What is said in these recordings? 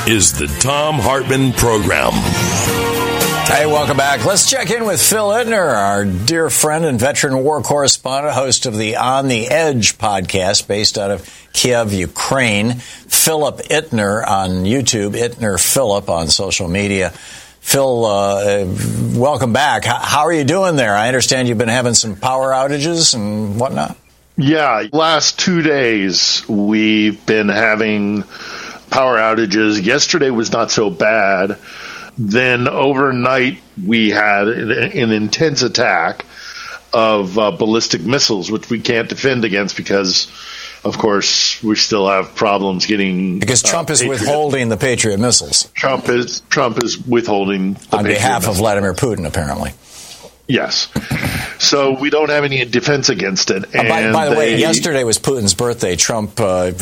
is the Thom Hartmann Program. Hey, welcome back. Let's check in with Phil Ittner, our dear friend and veteran war correspondent, host of the On the Edge podcast based out of Kiev, Ukraine. Philip Ittner on YouTube, Ittner Philip on social media. Phil, welcome back. How are you doing there? I understand you've been having some power outages and whatnot. Yeah, last 2 days we've been having power outages. Yesterday was not so bad. Then overnight we had an intense attack of ballistic missiles, which we can't defend against because, of course, we still have problems getting... Because Trump is withholding the Patriot missiles. Trump is withholding the on behalf of Vladimir Putin, apparently. Yes. So we don't have any defense against it. And by the way, yesterday was Putin's birthday. Trump, told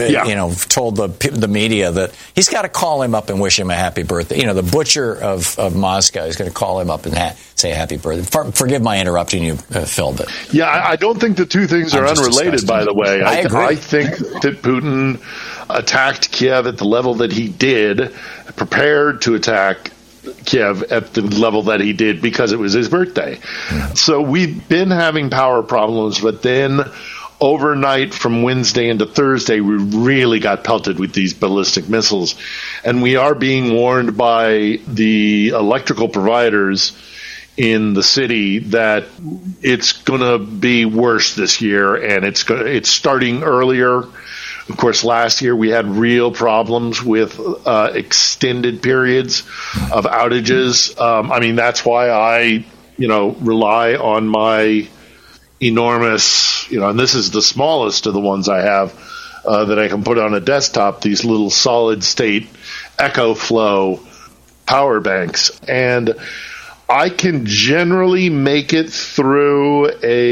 the media that he's got to call him up and wish him a happy birthday. You know, the butcher of Moscow is going to call him up and say happy birthday. Forgive my interrupting you, Phil. But yeah, I don't think the two things are unrelated, by the way. I agree. I think that Putin attacked Kiev at the level that he did, prepared to attack Kiev at the level that he did because it was his birthday. So we've been having power problems, but then overnight from Wednesday into Thursday, we really got pelted with these ballistic missiles. And we are being warned by the electrical providers in the city that it's going to be worse this year, and it's starting earlier. Of course, last year we had real problems with extended periods of outages. That's why I, rely on my enormous, and this is the smallest of the ones I have that I can put on a desktop, these little solid state EcoFlow power banks. And I can generally make it through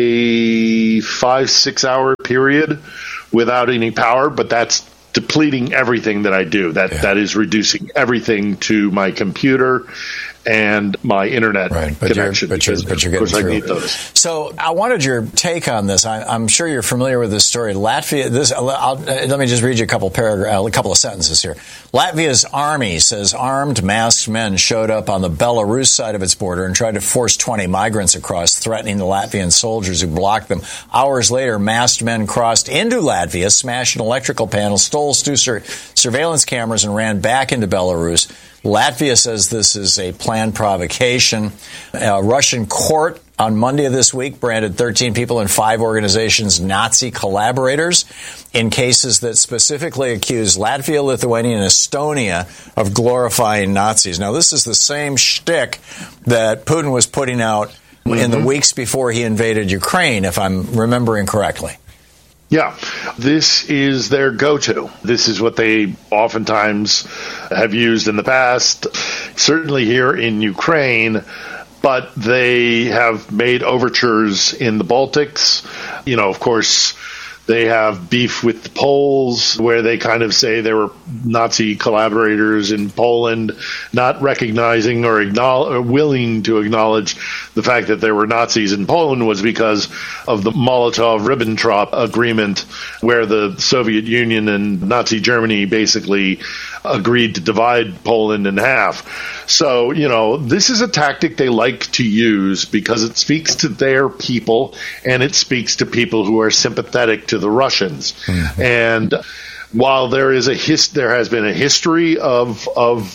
a 5-6 hour period without any power, but that's depleting everything that I do. That is reducing everything to my computer and my internet connection. But you're getting through. I need those. So I wanted your take on this. I'm sure you're familiar with this story. Latvia. Let me just read you a couple of sentences here. Latvia's army says armed, masked men showed up on the Belarus side of its border and tried to force 20 migrants across, threatening the Latvian soldiers who blocked them. Hours later, masked men crossed into Latvia, smashed an electrical panel, stole surveillance cameras, and ran back into Belarus. Latvia says this is a planned provocation. A Russian court on Monday of this week branded 13 people in 5 organizations Nazi collaborators in cases that specifically accuse Latvia, Lithuania, and Estonia of glorifying Nazis. Now, this is the same shtick that Putin was putting out in the weeks before he invaded Ukraine, if I'm remembering correctly. Yeah, this is their go-to. This is what they oftentimes have used in the past, certainly here in Ukraine, but they have made overtures in the Baltics. Of course, they have beef with the Poles, where they kind of say there were Nazi collaborators in Poland, not recognizing or willing to acknowledge the fact that there were Nazis in Poland was because of the Molotov-Ribbentrop agreement, where the Soviet Union and Nazi Germany basically agreed to divide Poland in half. So, this is a tactic they like to use because it speaks to their people and it speaks to people who are sympathetic to the Russians. Mm-hmm. And while there has been a history of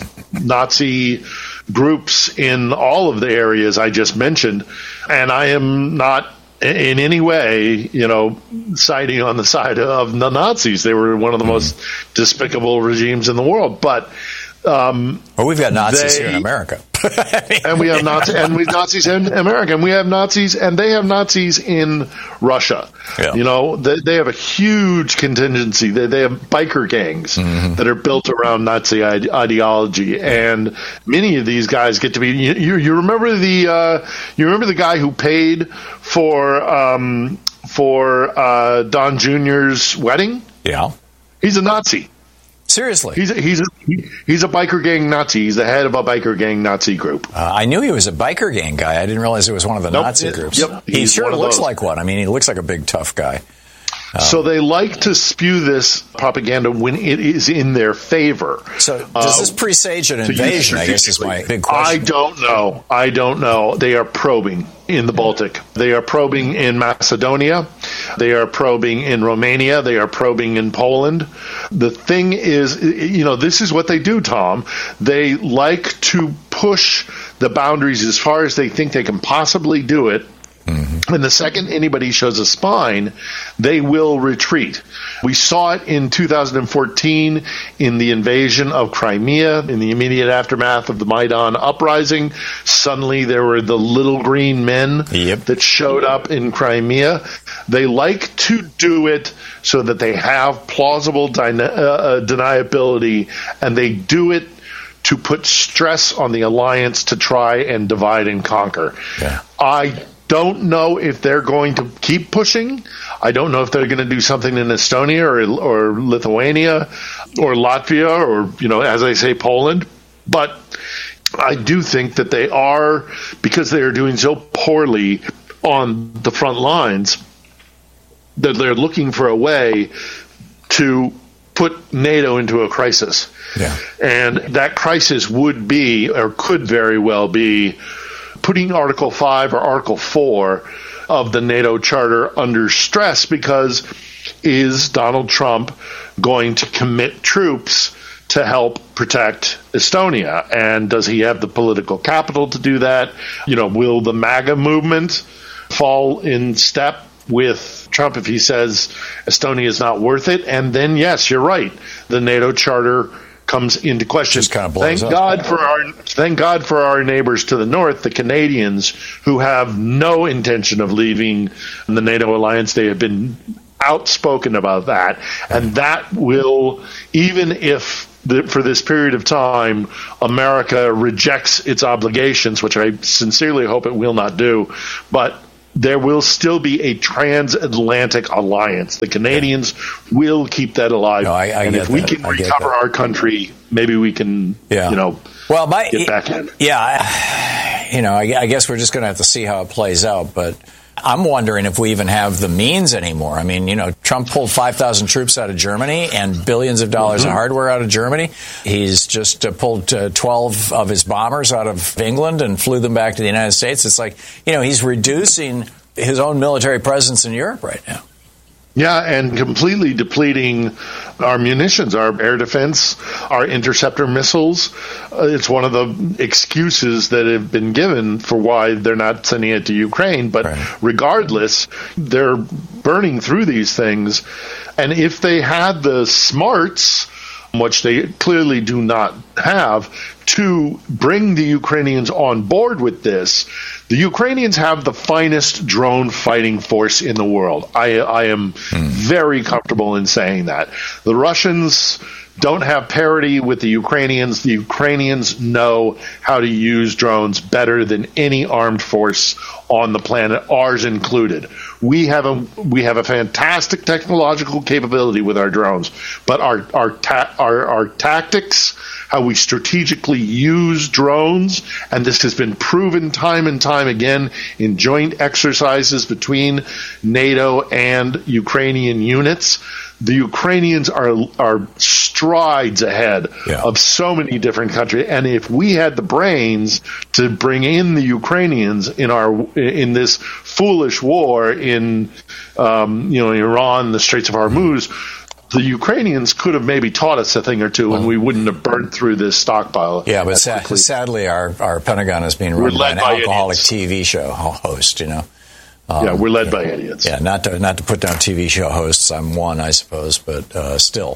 Nazi groups in all of the areas I just mentioned, and I am not in any way, siding on the side of the Nazis. They were one of the most despicable regimes in the world. But we've got Nazis here in America. And we have Nazis in America, and we have Nazis, and they have Nazis in Russia. Yeah. They have a huge contingency. They have biker gangs that are built around Nazi ideology, and many of these guys get to be. You remember the guy who paid for Don Jr.'s wedding? Yeah, he's a Nazi. Seriously, he's a biker gang Nazi. He's the head of a biker gang Nazi group. I knew he was a biker gang guy. I didn't realize it was one of the Nazi groups. Yep, he sure looks like one. I mean, he looks like a big tough guy. So they like to spew this propaganda when it is in their favor. So does this presage an invasion, I guess is my big question. I don't know. They are probing in the Baltic. They are probing in Macedonia. They are probing in Romania. They are probing in Poland. The thing is, this is what they do, Tom. They like to push the boundaries as far as they think they can possibly do it. Mm-hmm. And the second anybody shows a spine, they will retreat. We saw it in 2014 in the invasion of Crimea, in the immediate aftermath of the Maidan uprising. Suddenly there were the little green men that showed up in Crimea. They like to do it so that they have plausible deniability, and they do it to put stress on the alliance to try and divide and conquer. Yeah. I don't know if they're going to keep pushing. I don't know if they're going to do something in Estonia or Lithuania or Latvia or, as I say, Poland. But I do think that they are, because they are doing so poorly on the front lines, that they're looking for a way to put NATO into a crisis. Yeah. And that crisis would be, or could very well be, putting Article 5 or Article 4 of the NATO Charter under stress, because is Donald Trump going to commit troops to help protect Estonia? And does he have the political capital to do that? Will the MAGA movement fall in step with Trump if he says Estonia is not worth it? And then, yes, you're right, the NATO Charter comes into question. Just kind of thank God for our neighbors to the north, the Canadians, who have no intention of leaving the NATO alliance. They have been outspoken about that, and that will, even if for this period of time America rejects its obligations, which I sincerely hope it will not do, but there will still be a transatlantic alliance. The Canadians will keep that alive. No, and if we can recover our country, maybe we can, get back in. Yeah, I guess we're just going to have to see how it plays out. But I'm wondering if we even have the means anymore. I mean, Trump pulled 5,000 troops out of Germany and billions of dollars of hardware out of Germany. He's just pulled 12 of his bombers out of England and flew them back to the United States. It's like, he's reducing his own military presence in Europe right now. Yeah, and completely depleting our munitions, our air defense, our interceptor missiles. It's one of the excuses that have been given for why they're not sending it to Ukraine. But regardless, they're burning through these things. And if they had the smarts, which they clearly do not have, to bring the Ukrainians on board with this, the Ukrainians have the finest drone fighting force in the world. I am very comfortable in saying that. The Russians don't have parity with the Ukrainians. The Ukrainians know how to use drones better than any armed force on the planet, ours included. We have a fantastic technological capability with our drones, but our tactics, how we strategically use drones, and this has been proven time and time again in joint exercises between NATO and Ukrainian units. The Ukrainians are strides ahead of so many different countries, and if we had the brains to bring in the Ukrainians in this foolish war in Iran, the Straits of Hormuz, the Ukrainians could have maybe taught us a thing or two, and we wouldn't have burned through this stockpile. Yeah, but sadly, our Pentagon is being run by an alcoholic TV show host. We're led by idiots. Yeah, not to put down TV show hosts. I'm one, I suppose, but still.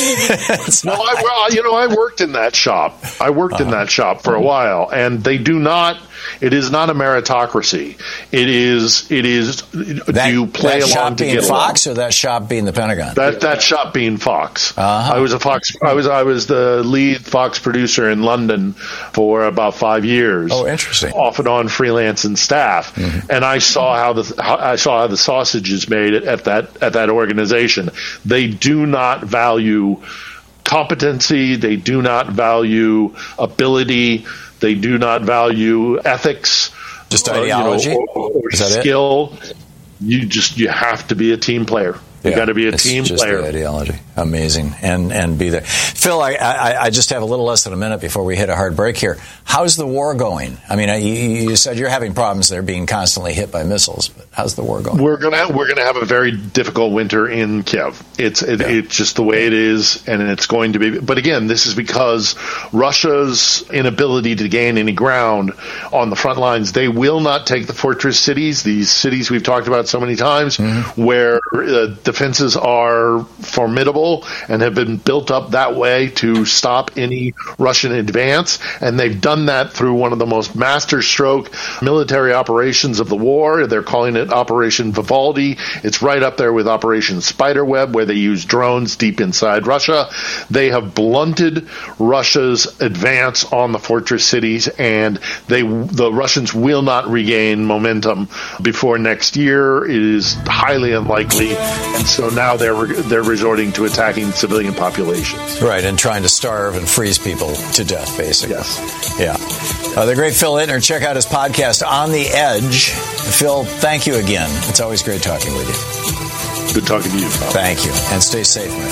I worked in that shop. I worked in that shop for a while, and they do not. It is not a meritocracy. It is. Do you play along shop to being get Fox, or that shop being the Pentagon? That shop being Fox. I was a Fox. I was the lead Fox producer in London for about 5 years. Oh, interesting. Off and on, freelance and staff, and I saw how the sausage is made at that organization. They do not value competency. They do not value ability. They do not value ethics. Just ideology? Or skill. You have to be a team player. You got to be a team just player. The ideology, amazing, and be there. Phil, I just have a little less than a minute before we hit a hard break here. How's the war going? I mean, you said you're having problems there, being constantly hit by missiles. But how's the war going? We're gonna have a very difficult winter in Kiev. It's just the way it is, and it's going to be. But again, this is because Russia's inability to gain any ground on the front lines. They will not take the fortress cities. These cities we've talked about so many times, where defenses are formidable and have been built up that way to stop any Russian advance, and they've done that through one of the most masterstroke military operations of the war. They're calling it Operation Vivaldi. It's right up there with Operation Spiderweb, where they use drones deep inside Russia. They have blunted Russia's advance on the fortress cities, and the Russians will not regain momentum before next year. It is highly unlikely. And so now they're resorting to attacking civilian populations. Right, and trying to starve and freeze people to death, basically. Yes. Yeah. The great Phil Ittner, check out his podcast, On the Edge. Phil, thank you again. It's always great talking with you. Good talking to you, Bob. Thank you. And stay safe, my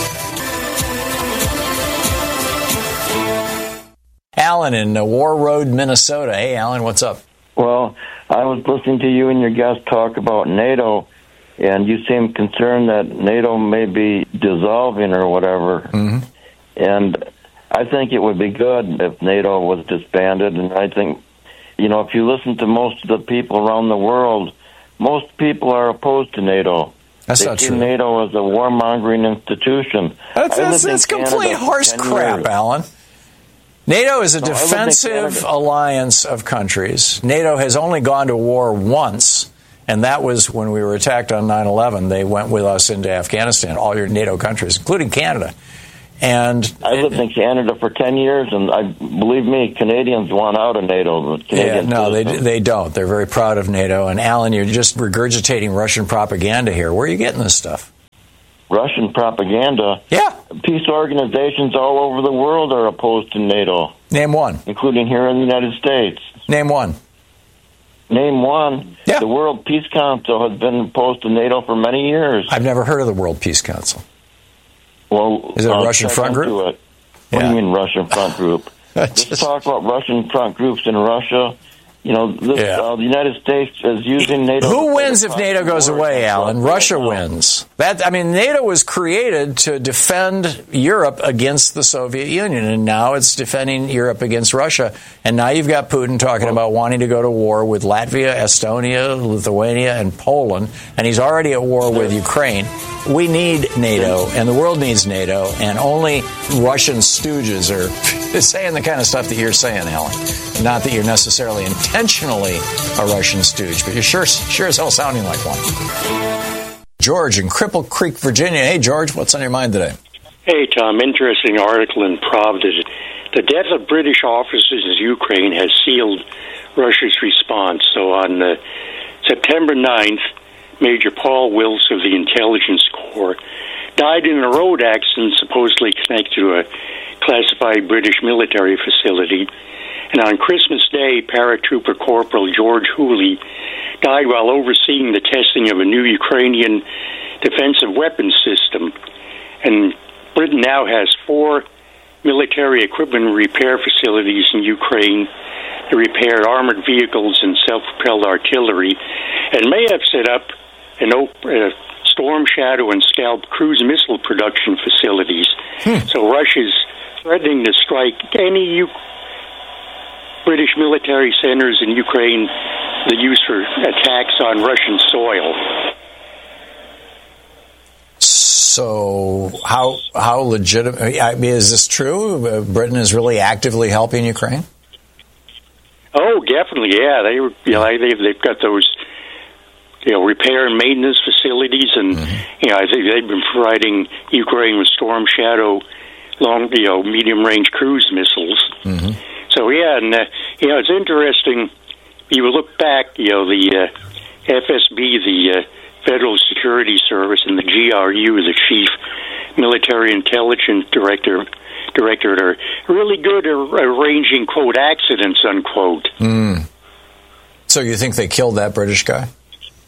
friend. Alan in War Road, Minnesota. Hey, Alan, what's up? Well, I was listening to you and your guest talk about NATO, and you seem concerned that NATO may be dissolving or whatever. Mm-hmm. And I think it would be good if NATO was disbanded. And I think, if you listen to most of the people around the world, most people are opposed to NATO. That's not true. They see NATO as a warmongering institution. That's complete horse crap, Alan. NATO is a defensive alliance of countries. NATO has only gone to war once, and that was when we were attacked on 9/11. They went with us into Afghanistan, all your NATO countries, including Canada. And I lived in Canada for 10 years, and believe me, Canadians want out of NATO. They don't. They're very proud of NATO. And Alan, you're just regurgitating Russian propaganda here. Where are you getting this stuff? Russian propaganda? Yeah. Peace organizations all over the world are opposed to NATO. Name one. Including here in the United States. Name one. Name one. Yeah. The World Peace Council has been opposed to NATO for many years. I've never heard of the World Peace Council. Well, is it a Russian front group? What do you mean Russian front group? Just talk about Russian front groups in Russia. The United States is using NATO. Who wins if NATO goes away, Alan? Russia wins. NATO was created to defend Europe against the Soviet Union, and now it's defending Europe against Russia. And now you've got Putin talking about wanting to go to war with Latvia, Estonia, Lithuania, and Poland, and he's already at war with Ukraine. We need NATO, and the world needs NATO, and only Russian stooges are saying the kind of stuff that you're saying, Alan. Not that you're necessarily intentionally a Russian stooge, but you're sure as hell sounding like one. George in Cripple Creek, Virginia. Hey, George, what's on your mind today? Hey, Tom, interesting article in Providence. The death of British officers in Ukraine has sealed Russia's response. So on September 9th, Major Paul Wills of the Intelligence Corps died in a road accident supposedly connected to a classified British military facility. And on Christmas Day, Paratrooper Corporal George Hooley died while overseeing the testing of a new Ukrainian defensive weapons system. And Britain now has 4 military equipment repair facilities in Ukraine to repair armored vehicles and self-propelled artillery, and may have set up Storm Shadow and Scalp cruise missile production facilities. So Russia's threatening to strike any British military centers in Ukraine that used for attacks on Russian soil. So how legitimate? I mean, is this true? Britain is really actively helping Ukraine? Oh, definitely, yeah. They've got those repair and maintenance facilities, and I think they've been providing Ukraine with Storm Shadow medium range cruise missiles. So it's interesting. You look back, the FSB, the Federal Security Service, and the GRU, the Chief Military Intelligence Directorate, are really good at arranging, quote, accidents, unquote. So you think they killed that British guy?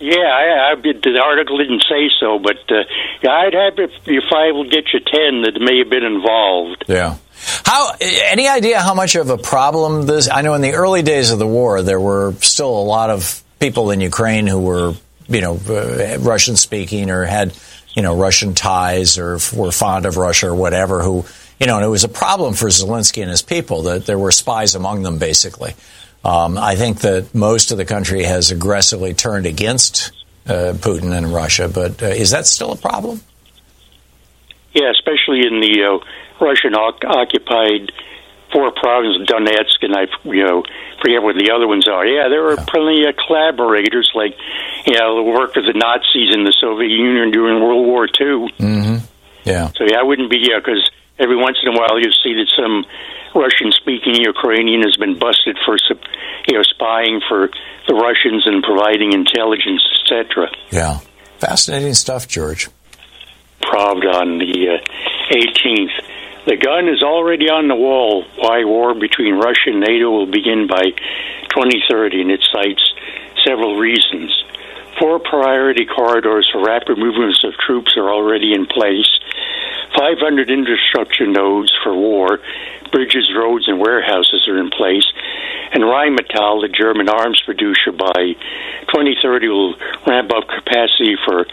Yeah, the article didn't say so, but I'd have if I will get you 10 that may have been involved. Yeah. Any idea how much of a problem this? I know in the early days of the war, there were still a lot of people in Ukraine who were, Russian speaking or had, Russian ties or were fond of Russia or whatever. Who, and it was a problem for Zelensky and his people that there were spies among them, basically. I think that most of the country has aggressively turned against Putin and Russia, but is that still a problem? Yeah, especially in the Russian-occupied 4 provinces, Donetsk, and I forget what the other ones are. Yeah, there were plenty of collaborators, like who worked with the Nazis in the Soviet Union during World War II. Mm-hmm. Yeah. So I wouldn't be because every once in a while you see that some Russian-speaking Ukrainian has been busted for spying for the Russians and providing intelligence, etc. Yeah, fascinating stuff, George. Probed on the 18th. The gun is already on the wall. Why war between Russia and NATO will begin by 2030, and it cites several reasons. 4 priority corridors for rapid movements of troops are already in place. 500 infrastructure nodes for war, bridges, roads, and warehouses are in place. And Rheinmetall, the German arms producer, by 2030 will ramp up capacity for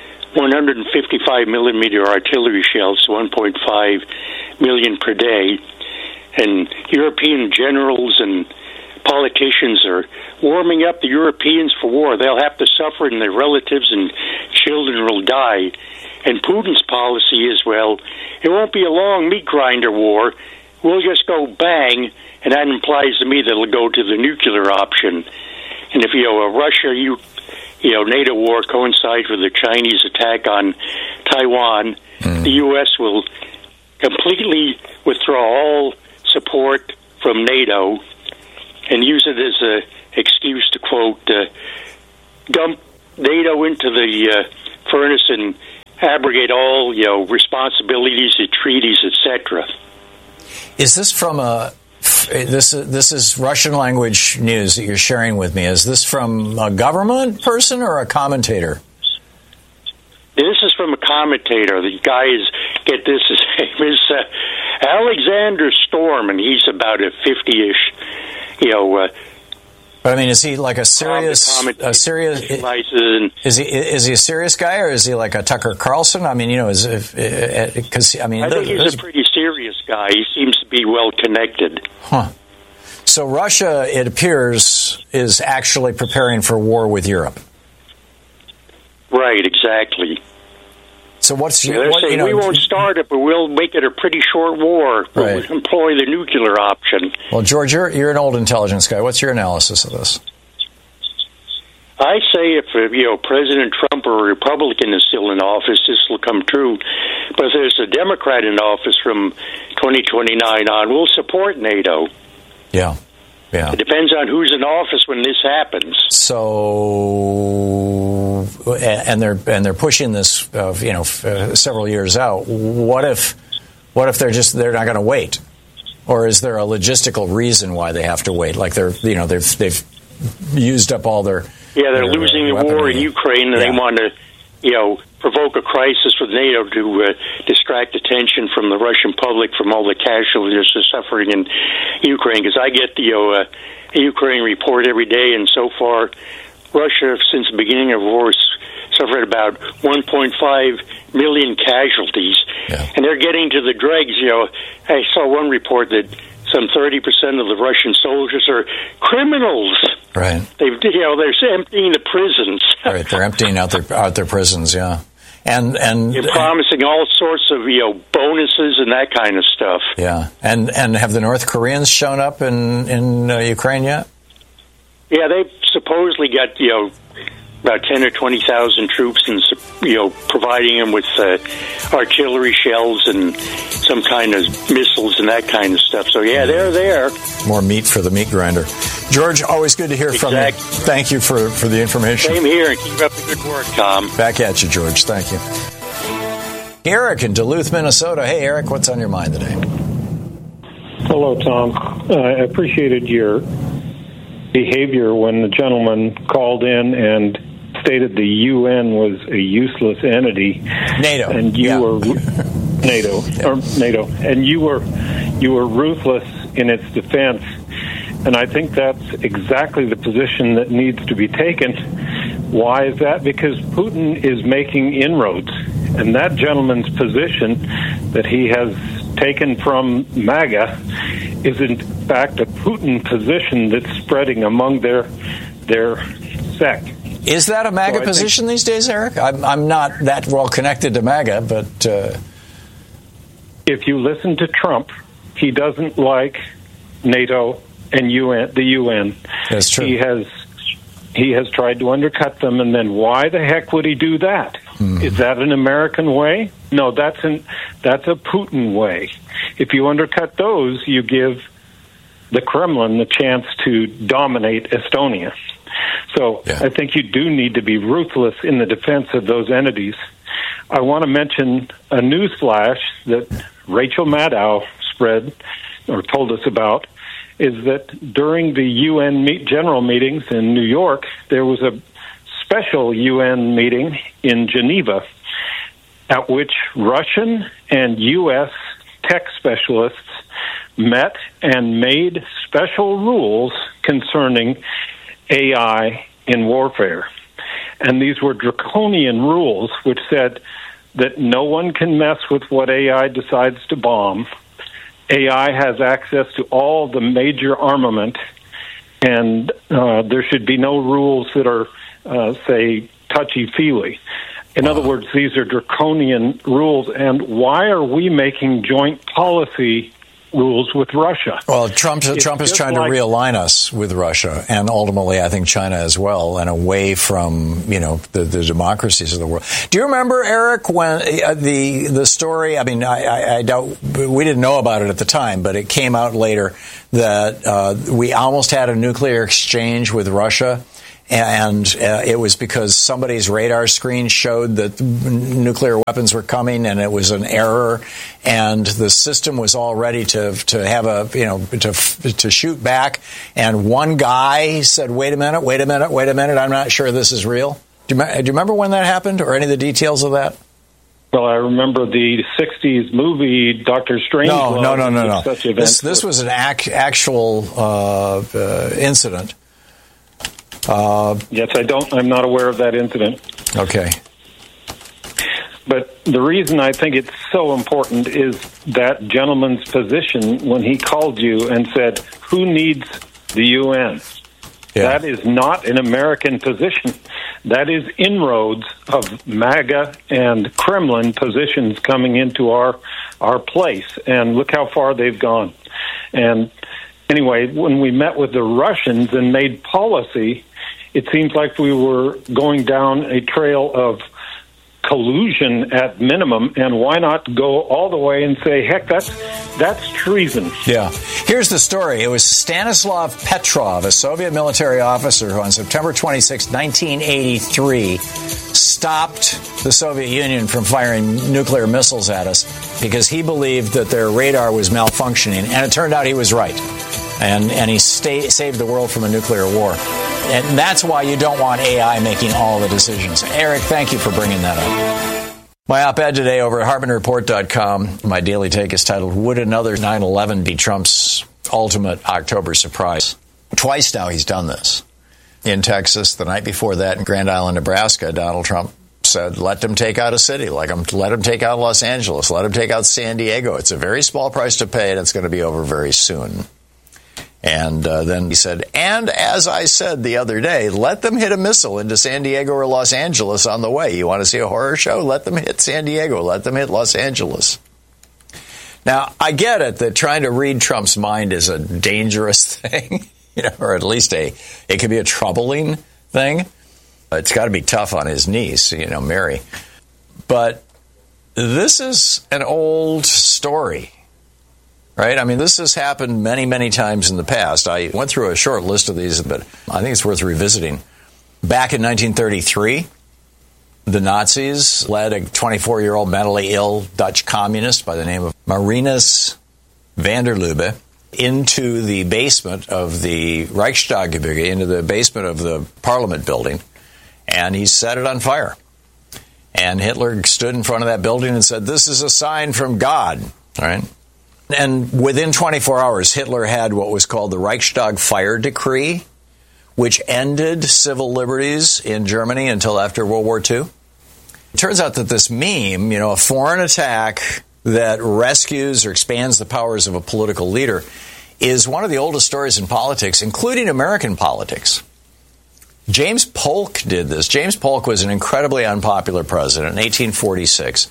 155 millimeter artillery shells, 1.5 million per day. And European generals and politicians are warming up the Europeans for war. They'll have to suffer, and their relatives and children will die. And Putin's policy is, well, it won't be a long meat grinder war. We'll just go bang, and that implies to me that it'll go to the nuclear option. And if a Russia, NATO war coincides with the Chinese attack on Taiwan, the U.S. will completely withdraw all support from NATO and use it as an excuse to, quote, dump NATO into the furnace and abrogate all, responsibilities of treaties, etc. Is this from this is Russian language news that you're sharing with me? Is this from a government person or a commentator? This is from a commentator. The guy get this, his name is Alexander Storm, and he's about a 50-ish, But I mean, is he like a serious? Is he a serious guy, or is he like a Tucker Carlson? I mean, because I think he's a pretty serious guy. He seems to be well connected. Huh. So Russia, it appears, is actually preparing for war with Europe. Right. Exactly. So what's they're saying we won't start it, but we'll make it a pretty short war. We'll employ the nuclear option. Well, George, you're an old intelligence guy. What's your analysis of this? I say if President Trump or a Republican is still in office, this will come true. But if there's a Democrat in office from 2029 on, we'll support NATO. Yeah. Yeah. It depends on who's in office when this happens. So, and they're pushing this, several years out. What if they're not going to wait, or is there a logistical reason why they have to wait? Like they've used up all their they're losing the war in Ukraine, and they want to provoke a crisis with NATO to distract attention from the Russian public from all the casualties they're suffering in Ukraine. Because I get the Ukraine report every day, and so far, Russia, since the beginning of the war, has suffered about 1.5 million casualties. Yeah. And they're getting to the dregs. I saw one report that some 30% of the Russian soldiers are criminals. Right. They're emptying the prisons. Right. They're emptying out their prisons. Yeah. And promising all sorts of bonuses and that kind of stuff. Yeah. And have the North Koreans shown up in Ukraine yet? Yeah, they've supposedly got about 10 or 20,000 troops, and providing them with artillery shells and some kind of missiles and that kind of stuff. So yeah, they're there. More meat for the meat grinder. George, always good to hear from you. Thank you for the information. Same here, and keep up the good work, Tom. Back at you, George. Thank you. Eric in Duluth, Minnesota. Hey, Eric, what's on your mind today? Hello, Tom. I appreciated your behavior when the gentleman called in and stated the UN was a useless entity. NATO. And you were NATO, or NATO, and you were ruthless in its defense. And I think that's exactly the position that needs to be taken. Why is that? Because Putin is making inroads. And that gentleman's position that he has taken from MAGA is in fact a Putin position that's spreading among their sect. Is that a MAGA position these days, Eric? I'm not that well connected to MAGA, but... If you listen to Trump, he doesn't like NATO and the UN. That's true. He has tried to undercut them, and then why the heck would he do that? Is that an American way? No, that's a Putin way. If you undercut those, you give the Kremlin the chance to dominate Estonia. So I think you do need to be ruthless in the defense of those entities. I want to mention a news flash that Rachel Maddow spread or told us about, is that during the UN general meetings in New York, there was a special UN meeting in Geneva at which Russian and U.S. tech specialists met and made special rules concerning AI in warfare. And these were draconian rules which said that no one can mess with what AI decides to bomb. AI has access to all the major armament, and there should be no rules that are, say, touchy-feely. In other words, these are draconian rules, and why are we making joint policy rules with Russia? Well, Trump is trying to realign us with Russia, and ultimately, I think China as well, and away from the democracies of the world. Do you remember, Eric, when the story? I mean, I doubt we didn't know about it at the time, but it came out later that we almost had a nuclear exchange with Russia. And it was because somebody's radar screen showed that nuclear weapons were coming, and it was an error. And the system was all ready to have to shoot back. And one guy said, "Wait a minute! I'm not sure this is real." Do you remember when that happened, or any of the details of that? Well, I remember the '60s movie Doctor Strangelove. No. Such this was an actual incident. Yes, I'm not aware of that incident. Okay. But the reason I think it's so important is that gentleman's position when he called you and said, who needs the UN? Yeah. That is not an American position. That is inroads of MAGA and Kremlin positions coming into our place. And look how far they've gone. And anyway, when we met with the Russians and made policy, it seems like we were going down a trail of collusion at minimum, and why not go all the way and say, heck, that's treason. Yeah. Here's the story. It was Stanislav Petrov, a Soviet military officer who on September 26, 1983, stopped the Soviet Union from firing nuclear missiles at us because he believed that their radar was malfunctioning, and it turned out he was right. And he saved the world from a nuclear war. And that's why you don't want AI making all the decisions. Eric, thank you for bringing that up. My op-ed today over at HartmanReport.com, my daily take is titled, Would Another 9/11 Be Trump's Ultimate October Surprise? Twice now he's done this. In Texas, the night before that in Grand Island, Nebraska, Donald Trump said, let them take out a city, let them take out Los Angeles, let them take out San Diego. It's a very small price to pay, and it's going to be over very soon. And then he said, and as I said the other day, let them hit a missile into San Diego or Los Angeles on the way. You want to see a horror show? Let them hit San Diego. Let them hit Los Angeles. Now, I get it that trying to read Trump's mind is a dangerous thing, or at least it could be a troubling thing. It's got to be tough on his niece, Mary. But this is an old story. Right? I mean, this has happened many, many times in the past. I went through a short list of these, but I think it's worth revisiting. Back in 1933, the Nazis led a 24-year-old mentally ill Dutch communist by the name of Marinus van der Lubbe into the basement of the Reichstag, into the basement of the Parliament building. and he set it on fire. And Hitler stood in front of that building and said, "This is a sign from God." All right. And within 24 hours, Hitler had what was called the Reichstag Fire Decree, which ended civil liberties in Germany until after World War II. It turns out that this meme, a foreign attack that rescues or expands the powers of a political leader, is one of the oldest stories in politics, including American politics. James Polk did this. James Polk was an incredibly unpopular president in 1846.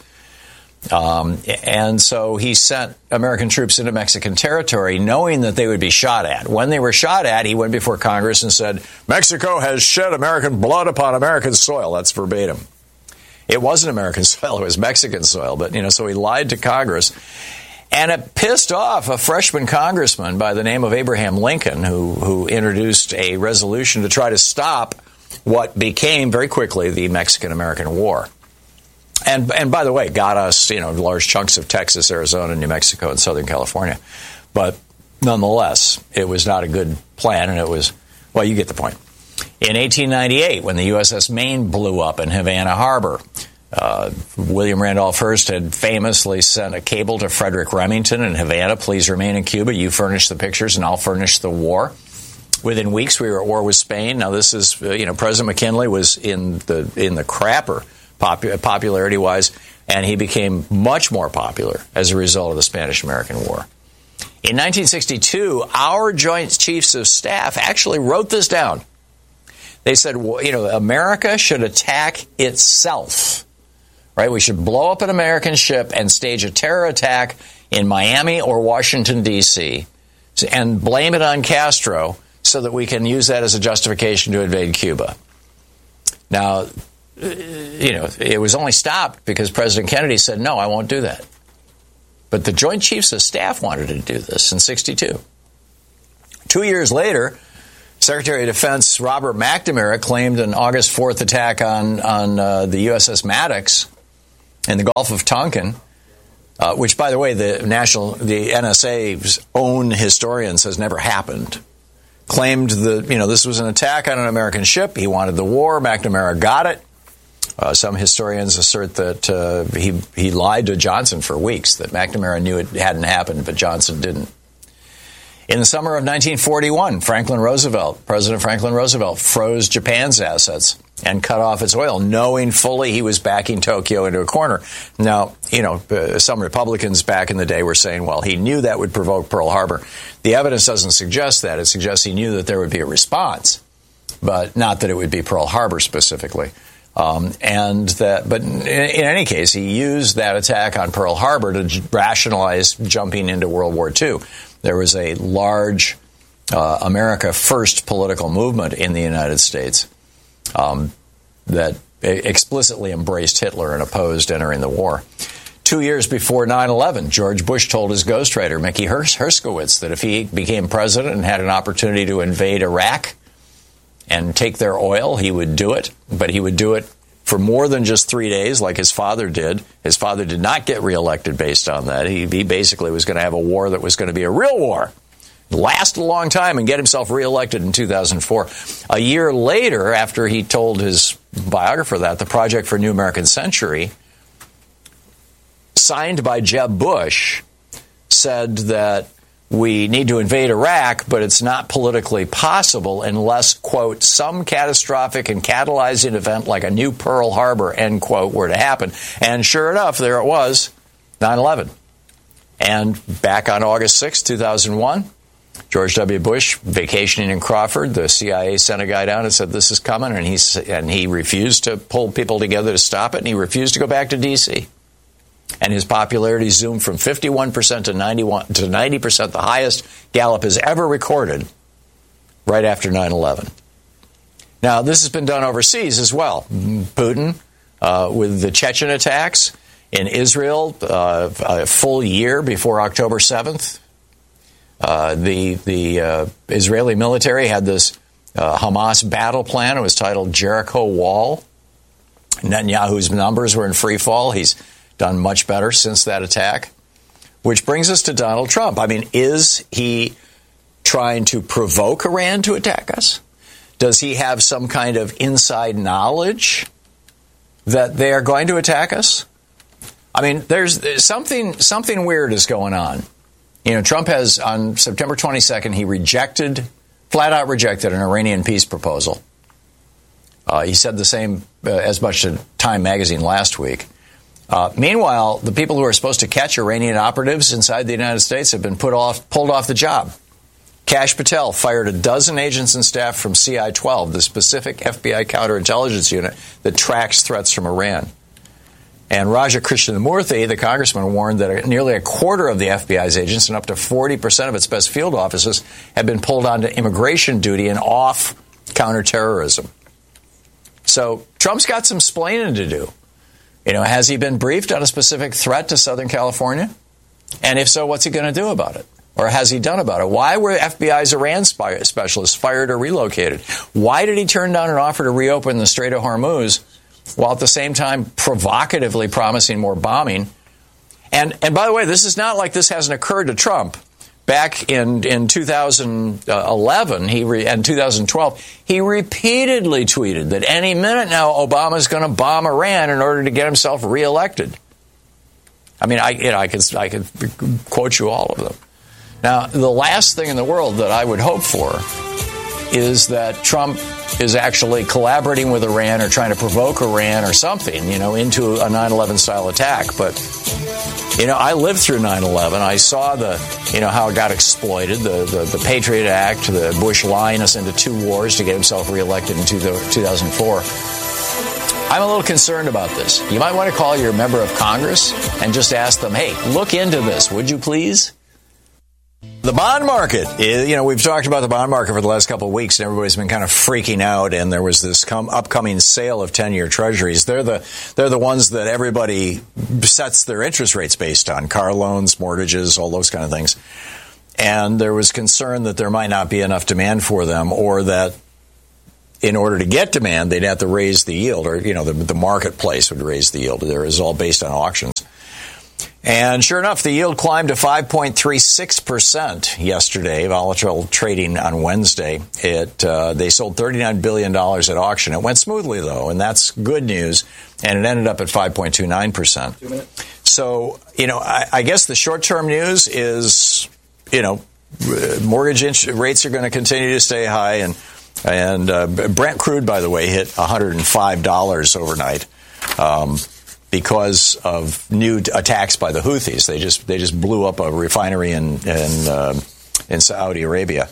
And so he sent American troops into Mexican territory knowing that they would be shot at. When they were shot at, he went before Congress and said, "Mexico has shed American blood upon American soil." That's verbatim. It wasn't American soil, it was Mexican soil. But, so he lied to Congress. And it pissed off a freshman congressman by the name of Abraham Lincoln, who introduced a resolution to try to stop what became very quickly the Mexican-American War. And by the way, got us, large chunks of Texas, Arizona, New Mexico, and Southern California. But nonetheless, it was not a good plan, and it was, well, you get the point. In 1898, when the USS Maine blew up in Havana Harbor, William Randolph Hearst had famously sent a cable to Frederick Remington in Havana, "Please remain in Cuba. You furnish the pictures, and I'll furnish the war." Within weeks, we were at war with Spain. Now, this is, President McKinley was in the crapper popularity-wise, and he became much more popular as a result of the Spanish-American War. In 1962, our Joint Chiefs of Staff actually wrote this down. They said, America should attack itself, right? We should blow up an American ship and stage a terror attack in Miami or Washington, D.C., and blame it on Castro so that we can use that as a justification to invade Cuba. Now, it was only stopped because President Kennedy said, "No, I won't do that." But the Joint Chiefs of Staff wanted to do this in 1962. 2 years later, Secretary of Defense Robert McNamara claimed an August 4th attack on the USS Maddox in the Gulf of Tonkin, which, by the way, the NSA's own historian says never happened. Claimed that this was an attack on an American ship. He wanted the war. McNamara got it. Some historians assert that he lied to Johnson for weeks, that McNamara knew it hadn't happened, but Johnson didn't. In the summer of 1941, President Franklin Roosevelt froze Japan's assets and cut off its oil, knowing fully he was backing Tokyo into a corner. Now, some Republicans back in the day were saying, well, he knew that would provoke Pearl Harbor. The evidence doesn't suggest that. It suggests he knew that there would be a response, but not that it would be Pearl Harbor specifically. But in any case, he used that attack on Pearl Harbor to rationalize jumping into World War II. There was a large America First political movement in the United States that explicitly embraced Hitler and opposed entering the war. 2 years before 9/11, George Bush told his ghostwriter, Mickey Herskowitz, that if he became president and had an opportunity to invade Iraq and take their oil, he would do it. But he would do it for more than just 3 days, like his father did. His father did not get reelected based on that. He basically was going to have a war that was going to be a real war, last a long time, and get himself reelected in 2004. A year later, after he told his biographer that, the Project for a New American Century, signed by Jeb Bush, said that we need to invade Iraq, but it's not politically possible unless, quote, some catastrophic and catalyzing event like a new Pearl Harbor, end quote, were to happen. And sure enough, there it was, 9/11. And back on August 6, 2001, George W. Bush, vacationing in Crawford, the CIA sent a guy down and said, this is coming, and he refused to pull people together to stop it, and he refused to go back to D.C., and his popularity zoomed from 51% to 90%, the highest Gallup has ever recorded, right after 9/11. Now, this has been done overseas as well. Putin, with the Chechen attacks in Israel, a full year before October 7th, the Israeli military had this Hamas battle plan. It was titled Jericho Wall. Netanyahu's numbers were in free fall. He's done much better since that attack, which brings us to Donald Trump. I mean, is he trying to provoke Iran to attack us? Does he have some kind of inside knowledge that they are going to attack us? I mean, there's something weird is going on. You know, Trump has, on September 22nd, he flat out rejected an Iranian peace proposal. He said the same as much to Time magazine last week. Meanwhile, the people who are supposed to catch Iranian operatives inside the United States have been pulled off the job. Kash Patel fired a dozen agents and staff from CI-12, the specific FBI counterintelligence unit that tracks threats from Iran. And Raja Krishnamurthy, the congressman, warned that nearly a quarter of the FBI's agents and up to 40% of its best field offices have been pulled onto immigration duty and off counterterrorism. So Trump's got some splaining to do. You know, has he been briefed on a specific threat to Southern California? And if so, what's he going to do about it? Or has he done about it? Why were FBI's Iran specialists fired or relocated? Why did he turn down an offer to reopen the Strait of Hormuz while at the same time provocatively promising more bombing? And by the way, this is not like this hasn't occurred to Trump. Back in 2011 and 2012, he repeatedly tweeted that any minute now Obama's going to bomb Iran in order to get himself reelected. I mean, I could quote you all of them. Now, the last thing in the world that I would hope for is that Trump is actually collaborating with Iran or trying to provoke Iran or something, you know, into a 9/11 style attack. But, you know, I lived through 9/11. I saw how it got exploited, the Patriot Act, the Bush lying us into two wars to get himself reelected in 2004. I'm a little concerned about this. You might want to call your member of Congress and just ask them, hey, look into this, would you please? The bond market, you know, we've talked about the bond market for the last couple of weeks, and everybody's been kind of freaking out. And there was this upcoming sale of 10-year treasuries. They're the ones that everybody sets their interest rates based on: car loans, mortgages, all those kind of things. And there was concern that there might not be enough demand for them, or that in order to get demand, they'd have to raise the yield, or, you know, the marketplace would raise the yield. It was all based on auctions. And sure enough, the yield climbed to 5.36% yesterday, volatile trading on Wednesday. They sold $39 billion at auction. It went smoothly, though, and that's good news, and it ended up at 5.29%. So, you know, I guess the short-term news is, you know, mortgage rates are going to continue to stay high, and Brent crude, by the way, hit $105 overnight. Because of new attacks by the Houthis. They just blew up a refinery in Saudi Arabia.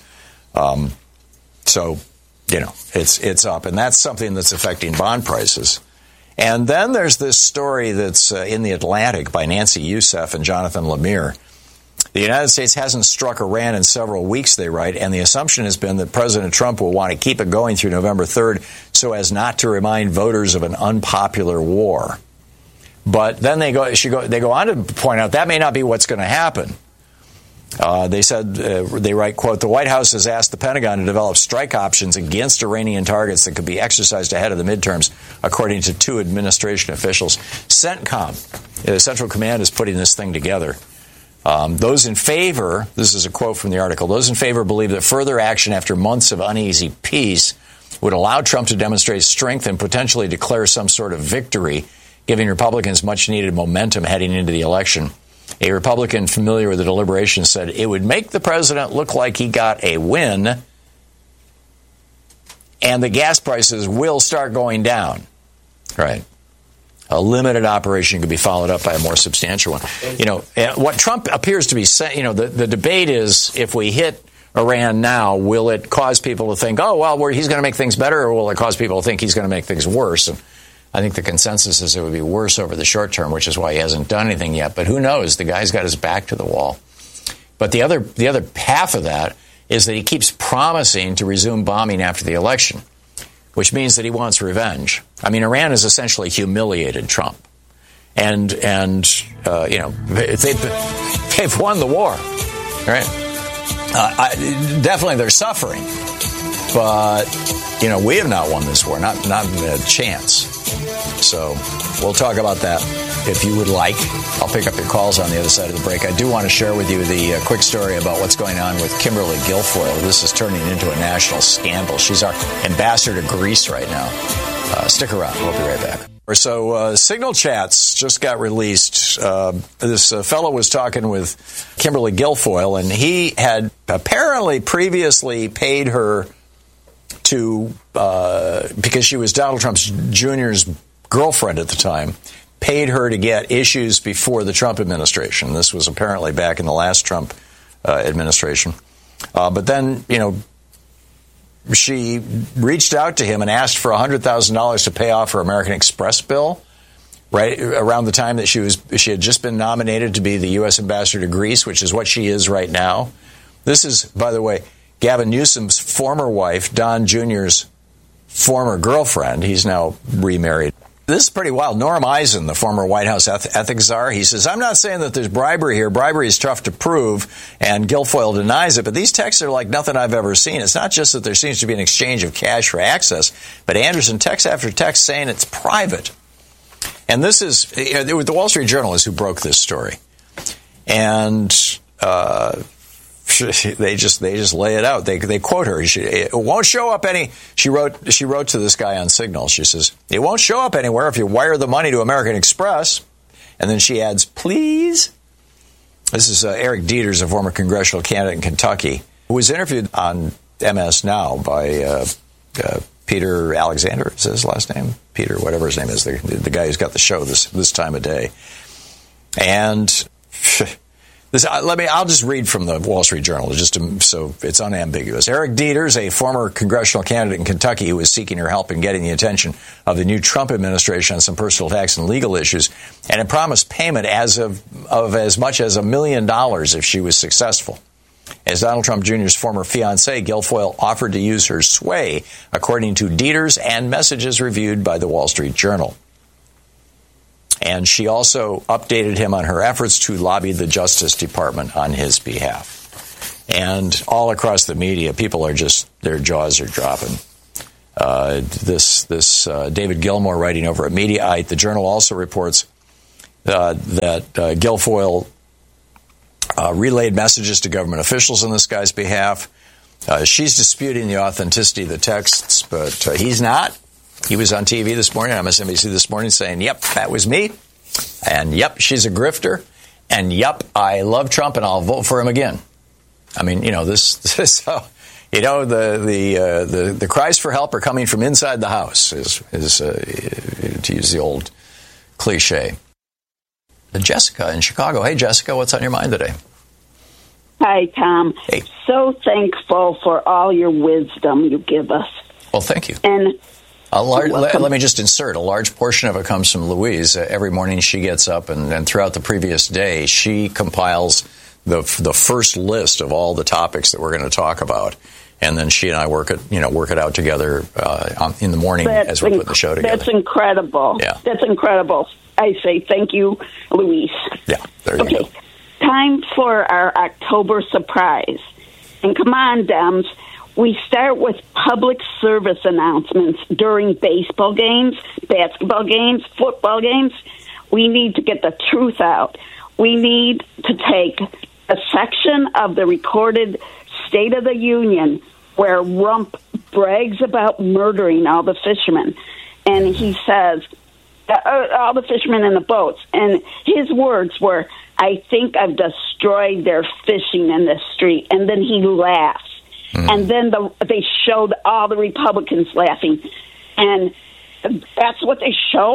So, you know, it's up, and that's something that's affecting bond prices. And then there's this story that's in The Atlantic by Nancy Youssef and Jonathan Lemire. The United States hasn't struck Iran in several weeks, they write, and the assumption has been that President Trump will want to keep it going through November 3rd so as not to remind voters of an unpopular war. But then they go on to point out that may not be what's going to happen. They said, they write, quote, the White House has asked the Pentagon to develop strike options against Iranian targets that could be exercised ahead of the midterms, according to two administration officials. CENTCOM, the Central Command, is putting this thing together. Those in favor, this is a quote from the article, those in favor believe that further action after months of uneasy peace would allow Trump to demonstrate strength and potentially declare some sort of victory, giving Republicans much-needed momentum heading into the election. A Republican familiar with the deliberations said it would make the president look like he got a win, and the gas prices will start going down. Right. A limited operation could be followed up by a more substantial one. You know, what Trump appears to be saying, you know, the debate is, if we hit Iran now, will it cause people to think, oh, well, he's going to make things better, or will it cause people to think he's going to make things worse? And I think the consensus is it would be worse over the short term, which is why he hasn't done anything yet. But who knows? The guy's got his back to the wall. But the other half of that is that he keeps promising to resume bombing after the election, which means that he wants revenge. I mean, Iran has essentially humiliated Trump. And you know, they've won the war, right? Definitely they're suffering. But, you know, we have not won this war, not a chance. So we'll talk about that if you would like. I'll pick up your calls on the other side of the break. I do want to share with you the quick story about what's going on with Kimberly Guilfoyle. This is turning into a national scandal. She's our ambassador to Greece right now. Stick around. We'll be right back. So Signal chats just got released. This fellow was talking with Kimberly Guilfoyle, and he had apparently previously paid her to, because she was Donald Trump Jr.'s girlfriend at the time, paid her to get issues before the Trump administration. This was apparently back in the last Trump administration. But then, she reached out to him and asked for $100,000 to pay off her American Express bill, right around the time that she had just been nominated to be the U.S. ambassador to Greece, which is what she is right now. This is, by the way, Gavin Newsom's former wife, Don Jr.'s former girlfriend. He's now remarried. This is pretty wild. Norm Eisen, the former White House ethics czar, he says, I'm not saying that there's bribery here. Bribery is tough to prove, and Guilfoyle denies it, but these texts are like nothing I've ever seen. It's not just that there seems to be an exchange of cash for access, but Anderson text after text saying it's private. And this is, the Wall Street Journal is who broke this story. And they just lay it out. They quote her. It won't show up any. She wrote to this guy on Signal. She says, it won't show up anywhere if you wire the money to American Express. And then she adds, please. This is Eric Dieters, a former congressional candidate in Kentucky, who was interviewed on MS Now by Peter Alexander. Is his last name? Peter, whatever his name is, the guy who's got the show this time of day. And I'll just read from the Wall Street Journal so it's unambiguous. Eric Dieters, a former congressional candidate in Kentucky who was seeking her help in getting the attention of the new Trump administration on some personal tax and legal issues, and had promised payment of as much as $1 million if she was successful. As Donald Trump Jr.'s former fiancée, Guilfoyle offered to use her sway, according to Dieters and messages reviewed by the Wall Street Journal. And she also updated him on her efforts to lobby the Justice Department on his behalf. And all across the media, people are their jaws are dropping. This David Gilmour writing over at Mediaite. The Journal also reports that Guilfoyle relayed messages to government officials on this guy's behalf. She's disputing the authenticity of the texts, but he's not. He was on TV this morning, on MSNBC this morning, saying, yep, that was me. And yep, she's a grifter. And yep, I love Trump and I'll vote for him again. I mean, the cries for help are coming from inside the house, to use the old cliche. Jessica in Chicago. Hey, Jessica, what's on your mind today? Hi, Tom. Hey. So thankful for all your wisdom you give us. Well, thank you. And let me just insert, a large portion of it comes from Louise. Every morning she gets up and throughout the previous day, she compiles the first list of all the topics that we're going to talk about. And then she and I work it out together in the morning as we put the show together. That's incredible. Yeah. That's incredible. I say thank you, Louise. Yeah, there you go. Time for our October surprise. And come on, Dems. We start with public service announcements during baseball games, basketball games, football games. We need to get the truth out. We need to take a section of the recorded State of the Union where Rump brags about murdering all the fishermen. And he says, all the fishermen in the boats. And his words were, I think I've destroyed their fishing in the street. And then he laughs. And then they showed all the Republicans laughing. And that's what they show.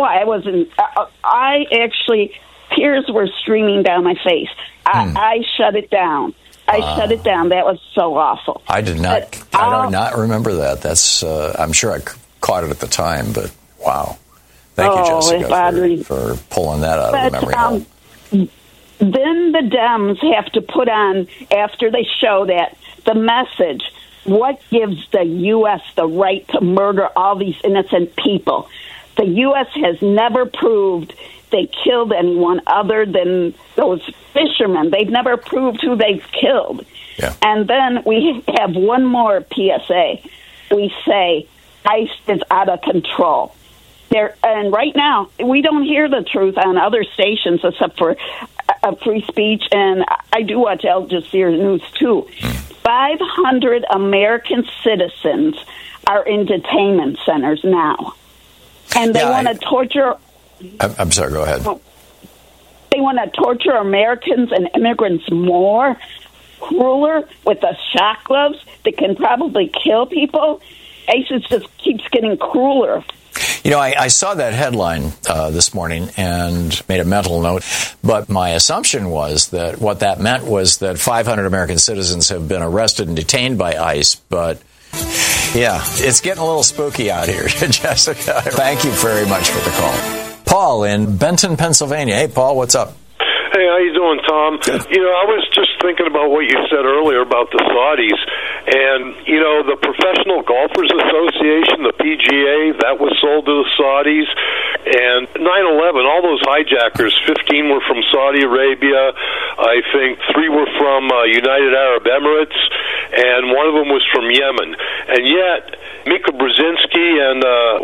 Tears were streaming down my face. I shut it down. Shut it down. That was so awful. I did not. I do not remember that. That's. I'm sure I caught it at the time, but wow. Thank you, Jessica, for pulling that out of the memory hole. Then the Dems have to put on, after they show that, the message, what gives the U.S. the right to murder all these innocent people? The U.S. has never proved they killed anyone other than those fishermen. They've never proved who they've killed. Yeah. And then we have one more PSA. We say ICE is out of control. And right now, we don't hear the truth on other stations except for free speech, and I do watch Al Jazeera News, too. 500 American citizens are in detainment centers now. And they want to torture... I'm sorry, go ahead. They want to torture Americans and immigrants more, crueler, with the shock gloves that can probably kill people. ISIS just keeps getting crueler. You know, I saw that headline this morning and made a mental note, but my assumption was that what that meant was that 500 American citizens have been arrested and detained by ICE, but yeah, it's getting a little spooky out here, Jessica. Thank you very much for the call. Paul in Benton, Pennsylvania. Hey, Paul, what's up? Hey, how you doing, Tom? Good. You know, I was just thinking about what you said earlier about the Saudis. And, you know, the Professional Golfers Association, the PGA, that was sold to the Saudis. And 9/11, all those hijackers, 15 were from Saudi Arabia. I think 3 were from United Arab Emirates. And one of them was from Yemen. And yet, Mika Brzezinski and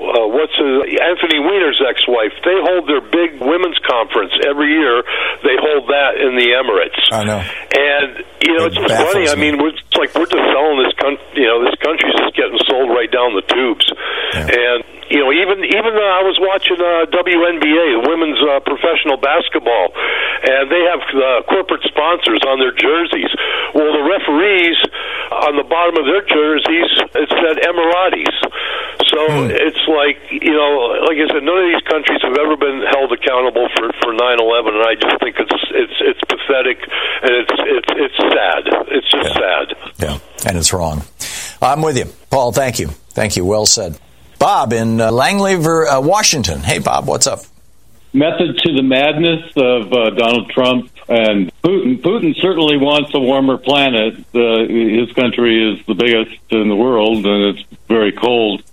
Anthony Weiner's ex-wife, they hold their big women's conference every year. They hold that in the Emirates. I know. And, you know, it's just funny. I mean, we're just selling this country, you know, this country's just getting sold right down the tubes. Yeah. And, you know, even I was watching WNBA, the women's professional basketball, and they have corporate sponsors on their jerseys. Well, the referees, on the bottom of their jerseys, it said Emiratis. So it's like, you know, like I said, none of these countries have ever been held accountable for 9/11, and I just think it's pathetic, and it's sad. It's just sad. Yeah, and it's wrong. I'm with you, Paul. Thank you. Well said. Bob in Langley, Washington. Hey, Bob, what's up? Method to the madness of Donald Trump and Putin. Putin certainly wants a warmer planet. His country is the biggest in the world, and it's very cold.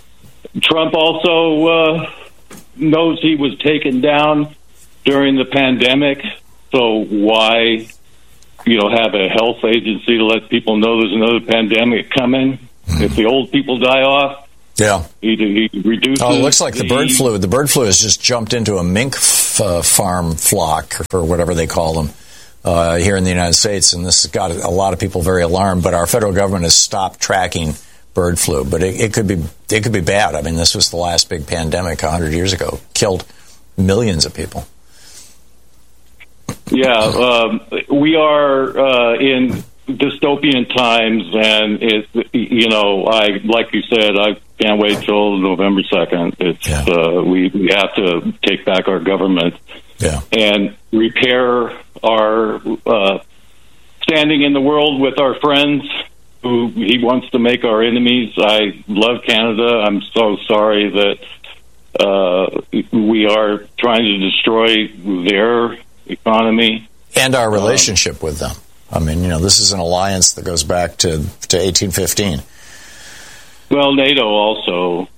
Trump also knows he was taken down during the pandemic, so why, have a health agency to let people know there's another pandemic coming? If the old people die off, he reduces. Oh, it looks like the bird flu. The bird flu has just jumped into a mink farm flock, or whatever they call them, here in the United States, and this has got a lot of people very alarmed. But our federal government has stopped tracking bird flu. But it could be bad. I mean, this was the last big pandemic 100 years ago. Killed millions of people. Yeah, we are in dystopian times, and like you said, I can't wait till November 2nd. We have to take back our government and repair our standing in the world with our friends who he wants to make our enemies. I love Canada. I'm so sorry that we are trying to destroy their economy and our relationship with them. I mean, this is an alliance that goes back to 1815. Well, NATO also,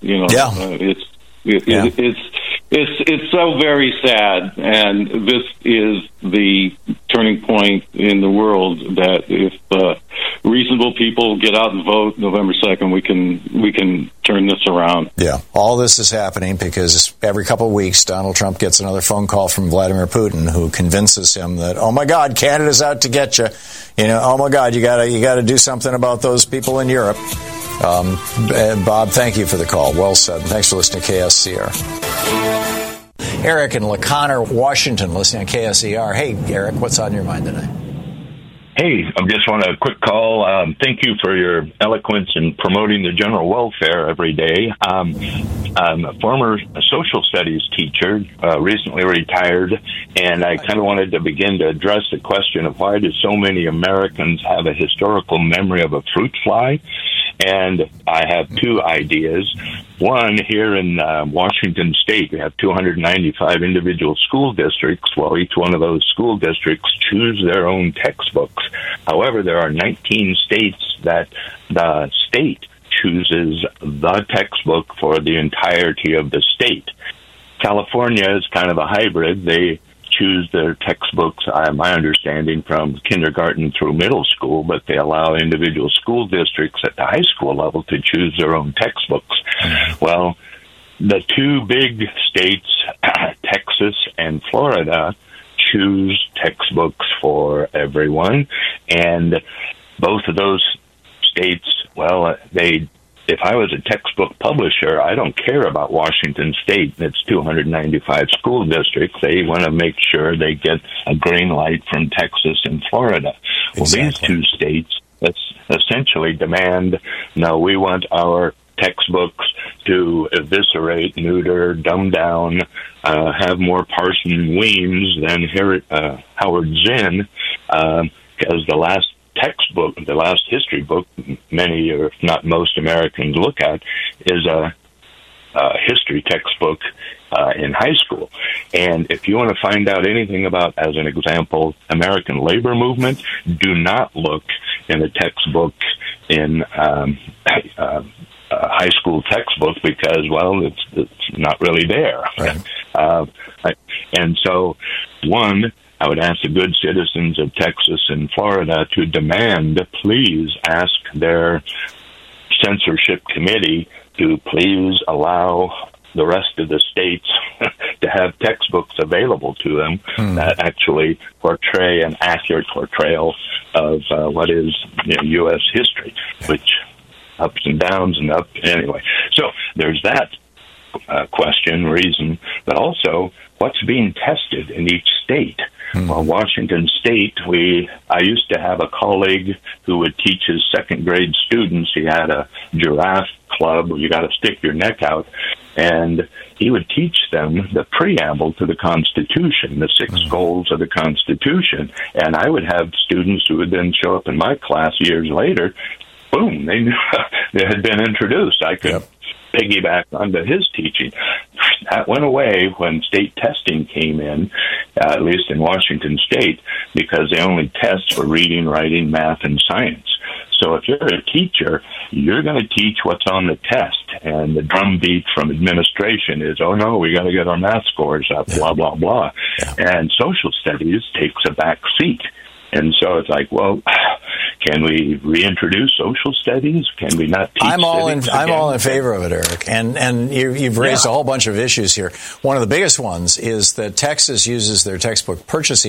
it's so very sad, and this is the turning point in the world that if reasonable people get out and vote November 2nd, we can turn this around. Yeah, all this is happening because every couple of weeks Donald Trump gets another phone call from Vladimir Putin, who convinces him that, oh my God, Canada's out to get you. Oh my God, you gotta do something about those people in Europe. Bob, thank you for the call. Well said. Thanks for listening to KSCR. Eric in LaConner, Washington, listening to KSCR. Hey, Eric, what's on your mind tonight? Hey, I just want a quick call. Thank you for your eloquence in promoting the general welfare every day. I'm a former social studies teacher, recently retired, and I kind of wanted to begin to address the question of why do so many Americans have a historical memory of a fruit fly? And I have two ideas. One, here in Washington State, we have 295 individual school districts. Well, each one of those school districts choose their own textbooks. However, there are 19 states that the state chooses the textbook for the entirety of the state. California is kind of a hybrid. They choose their textbooks, my understanding, from kindergarten through middle school, but they allow individual school districts at the high school level to choose their own textbooks. Well, the two big states, Texas and Florida, choose textbooks for everyone, and both of those states, well, if I was a textbook publisher, I don't care about Washington State and its 295 school districts. They want to make sure they get a green light from Texas and Florida. Well, these two states essentially demand, no, we want our textbooks to eviscerate, neuter, dumb down, have more Parson Weems than Howard Zinn, because the last textbook, the last history book many, or if not most, Americans look at is a history textbook in high school. And if you want to find out anything about, as an example, American labor movement, do not look in a textbook in high school textbook, because, well, it's not really there. Right. And so, one, I would ask the good citizens of Texas and Florida to demand, please ask their censorship committee to please allow the rest of the states to have textbooks available to them that actually portray an accurate portrayal of what is U.S. history, which ups and downs and up. Anyway, so there's that reason, but also what's being tested in each state. Well, Washington State, I used to have a colleague who would teach his second grade students. He had a giraffe club where you got to stick your neck out, and he would teach them the preamble to the Constitution, the 6 goals of the Constitution. And I would have students who would then show up in my class years later. Boom, they knew they had been introduced. I could piggyback onto his teaching. That went away when state testing came in, at least in Washington State, because they only test for reading, writing, math, and science. So if you're a teacher, you're going to teach what's on the test, and the drumbeat from administration is, oh no, we got to get our math scores up, blah, blah, blah. And social studies takes a back seat. And so it's like, well, can we reintroduce social studies? Can we not teach I'm all in favor of it, Eric. And you've raised a whole bunch of issues here. One of the biggest ones is that Texas uses their textbook purchasing